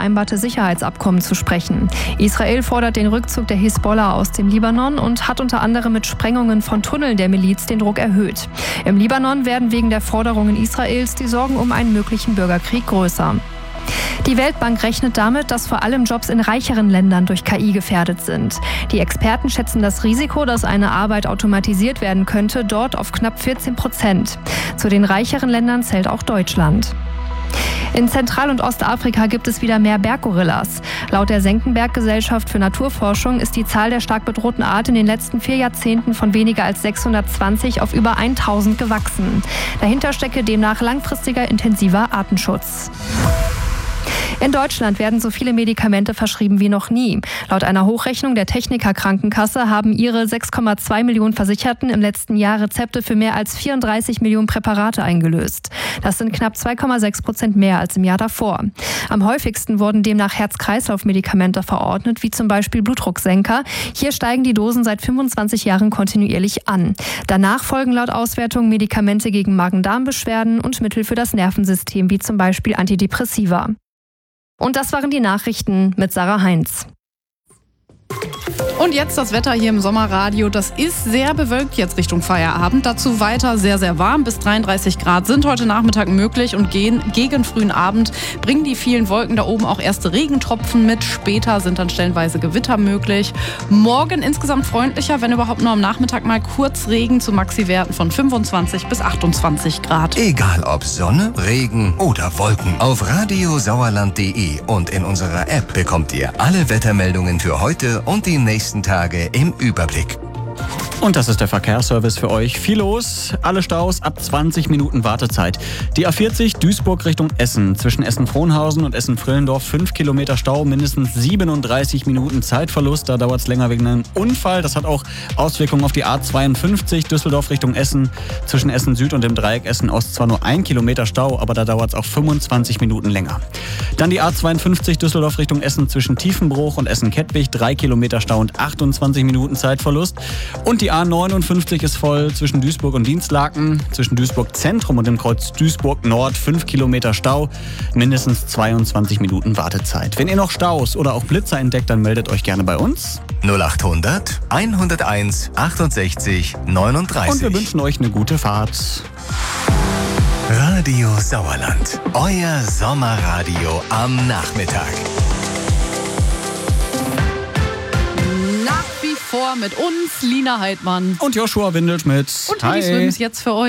vereinbarte Sicherheitsabkommen zu sprechen. Israel fordert den Rückzug der Hisbollah aus dem Libanon und hat unter anderem mit Sprengungen von Tunneln der Miliz den Druck erhöht. Im Libanon werden wegen der Forderungen Israels die Sorgen um einen möglichen Bürgerkrieg größer. Die Weltbank rechnet damit, dass vor allem Jobs in reicheren Ländern durch KI gefährdet sind. Die Experten schätzen das Risiko, dass eine Arbeit automatisiert werden könnte, dort auf knapp 14%. Zu den reicheren Ländern zählt auch Deutschland. In Zentral- und Ostafrika gibt es wieder mehr Berggorillas. Laut der Senckenberg-Gesellschaft für Naturforschung ist die Zahl der stark bedrohten Art in den letzten 4 Jahrzehnten von weniger als 620 auf über 1000 gewachsen. Dahinter stecke demnach langfristiger, intensiver Artenschutz. In Deutschland werden so viele Medikamente verschrieben wie noch nie. Laut einer Hochrechnung der Techniker Krankenkasse haben ihre 6,2 Millionen Versicherten im letzten Jahr Rezepte für mehr als 34 Millionen Präparate eingelöst. Das sind knapp 2,6% mehr als im Jahr davor. Am häufigsten wurden demnach Herz-Kreislauf-Medikamente verordnet, wie zum Beispiel Blutdrucksenker. Hier steigen die Dosen seit 25 Jahren kontinuierlich an. Danach folgen laut Auswertung Medikamente gegen Magen-Darm-Beschwerden und Mittel für das Nervensystem, wie zum Beispiel Antidepressiva. Und das waren die Nachrichten mit Sarah Heinz. Und jetzt das Wetter hier im Sommerradio. Das ist sehr bewölkt jetzt Richtung Feierabend. Dazu weiter sehr, sehr warm. Bis 33 Grad sind heute Nachmittag möglich und gegen frühen Abend bringen die vielen Wolken da oben auch erste Regentropfen mit. Später sind dann stellenweise Gewitter möglich. Morgen insgesamt freundlicher, wenn überhaupt nur am Nachmittag mal kurz Regen zu Maxi-Werten von 25 bis 28 Grad. Egal ob Sonne, Regen oder Wolken. Auf radiosauerland.de und in unserer App bekommt ihr alle Wettermeldungen für heute und die nächsten Tage im Überblick. Und das ist der Verkehrsservice für euch. Viel los, alle Staus ab 20 Minuten Wartezeit. Die A40 Duisburg Richtung Essen. Zwischen Essen-Frohnhausen und Essen-Frillendorf 5 Kilometer Stau, mindestens 37 Minuten Zeitverlust. Da dauert es länger wegen einem Unfall. Das hat auch Auswirkungen auf die A52 Düsseldorf Richtung Essen. Zwischen Essen Süd und dem Dreieck Essen Ost zwar nur 1 Kilometer Stau, aber da dauert es auch 25 Minuten länger. Dann die A52 Düsseldorf Richtung Essen zwischen Tiefenbruch und Essen-Kettwig. 3 Kilometer Stau und 28 Minuten Zeitverlust. Und die A59 ist voll zwischen Duisburg und Dienstlaken, zwischen Duisburg Zentrum und dem Kreuz Duisburg Nord 5 Kilometer Stau, mindestens 22 Minuten Wartezeit. Wenn ihr noch Staus oder auch Blitzer entdeckt, dann meldet euch gerne bei uns. 0800 101 68 39. Und wir wünschen euch eine gute Fahrt. Radio Sauerland, euer Sommerradio am Nachmittag. Mit uns, Lina Heidmann. Und Joshua Windelschmidt. Und Hedi Swims jetzt für euch.